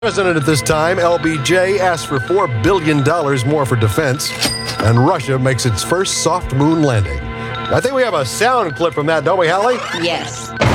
President at this time, LBJ, asks for $4 billion more for defense, and Russia makes its first soft moon landing. I think we have a sound clip from that, don't we, Hallie? Yes.